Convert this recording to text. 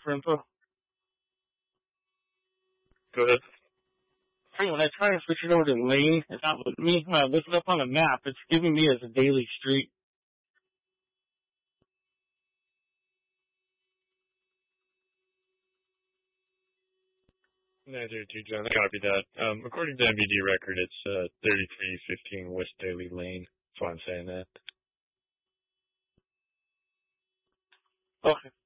for info. Go ahead. Hey, when I try to switch it over to lane, it's not letting me. When I look it up on the map, it's giving me as a daily street. Neither do John. I copy that. According to MVD record, it's 3315 West Daily Lane. That's why I'm saying that. Okay.